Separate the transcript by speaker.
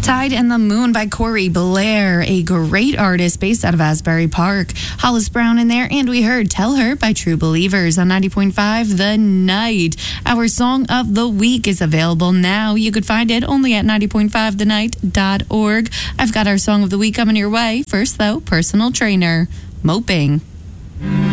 Speaker 1: Tide and the Moon by Corey Blair, a great artist based out of Asbury Park. Hollis Brown in there, and we heard Tell Her by True Believers on 90.5 The Night. Our song of the week is available now. You could find it only at 90.5thenight.org. I've got our song of the week coming your way. First, though, Personal Trainer, Moping.